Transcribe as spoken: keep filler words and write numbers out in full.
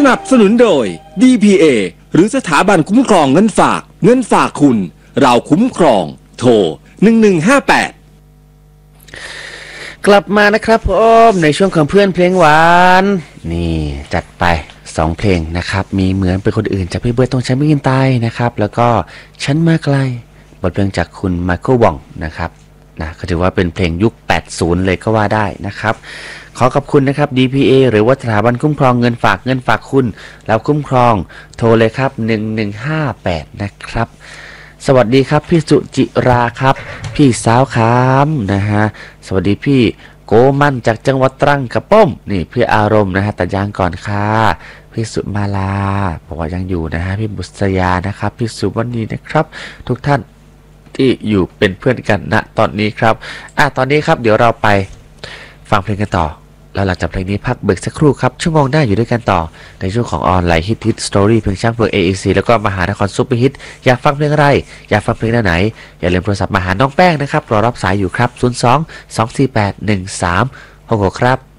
นับสนุนโดย ดี พี เอ หรือสถาบันคุ้มครองเงินฝากเงินฝากคุณเราคุ้มครองโทรหนึ่งหนึ่งห้าแปดกลับมานะครับผมในช่วงของเพื่อนเพลงหวานนี่จัดไปสองเพลงนะครับมีเหมือนเป็นคนอื่นจากพี่เบิร์ดตรงชั้นไม่กินตายนะครับแล้วก็ฉันมาไกลบทเพลงจากคุณไมเคิลวองนะครับนะก็ถือว่าเป็นเพลงยุคแปดสิบเลยก็ว่าได้นะครับขอขอบคุณนะครับ ดี พี เอ หรือว่าสถาบันคุ้มครองเงินฝากเงินฝากคุณแล้วคุ้มครองโทรเลยครับหนึ่งหนึ่งห้าแปดนะครับสวัสดีครับพี่สุจิราครับพี่สาวขามนะฮะสวัสดีพี่โกมันจากจังหวัดตรังกระป้มนี่พี่อารมณ์นะฮะแต่ยังก่อนค่ะพี่สุมาลาบอกว่ายังอยู่นะฮะพี่บุษยานะครับพี่สุวรรณีนะครับทุกท่านที่อยู่เป็นเพื่อนกันณตอนนี้ครับอ่ะตอนนี้ครับเดี๋ยวเราไปฟังเพลงกันต่อแล้วหลังจากเพลงนี้พักเบรกสักครู่ครับชั่วโมงหน้าอยู่ด้วยกันต่อในช่วงของออนไลน์ฮิตฮิตสตอรี่เพลงช้างเผือก เอ เอ ซี แล้วก็มหานครซุปเปอร์ฮิตอยากฟังเพลงอะไรอยากฟังเพลงไหนอย่าลืมโทรศัพท์มาหาน้องแป้งนะครับรอรับสายอยู่ครับศูนย์ สอง สอง สี่ แปด หนึ่ง สาม หก หกครับ